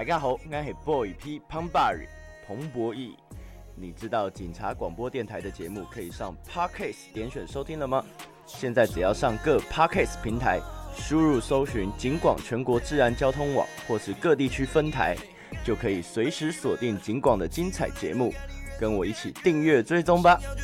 大家好，我是 Boy P 彭博义。你知道警察广播电台的节目可以上 Podcast 点选收听了吗？现在只要上各 Podcast 平台，输入搜寻警广全国治安交通网或是各地区分台，就可以随时锁定警广的精彩节目，跟我一起订阅追踪吧。